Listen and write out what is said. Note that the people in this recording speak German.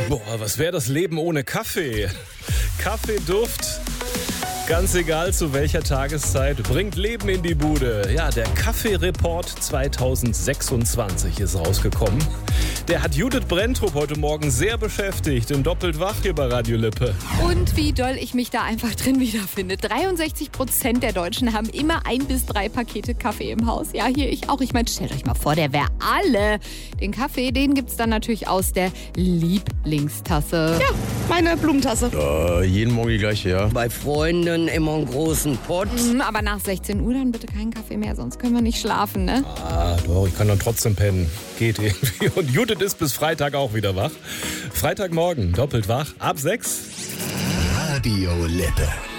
Boah, was wäre das Leben ohne Kaffee? Kaffeeduft, ganz egal zu welcher Tageszeit, bringt Leben in die Bude. Ja, der Kaffee-Report 2026 ist rausgekommen. Der hat Judith Brenntrup heute Morgen sehr beschäftigt, in Doppelt wach hier bei Radio Lippe. Und wie doll ich mich da einfach drin wiederfinde. 63% der Deutschen haben immer 1 bis 3 Pakete Kaffee im Haus. Ja, hier ich auch. Ich meine, stellt euch mal vor, der wäre alle. Den Kaffee, den gibt's dann natürlich aus der Lieblingstasse. Ja, meine Blumentasse. Jeden Morgen die gleiche, ja. Bei Freunden immer einen großen Pott. Aber nach 16 Uhr dann bitte keinen Kaffee mehr, sonst können wir nicht schlafen, ne? Ah, doch, ich kann dann trotzdem pennen. Geht irgendwie. Und Judith ist bis Freitag auch wieder wach. Freitagmorgen, Doppelt wach, ab 6. Radio Lippe.